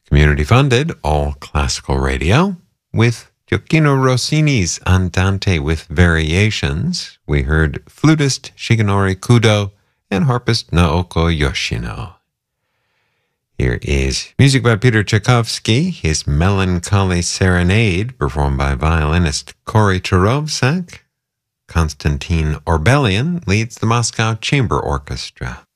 Community-funded, all classical radio, with Gioacchino Rossini's Andante with variations. We heard flutist Shigenori Kudo and harpist Naoko Yoshino. Here is music by Peter Tchaikovsky, his Melancholy Serenade, performed by violinist Kory Turovsek. Konstantin Orbelian leads the Moscow Chamber Orchestra.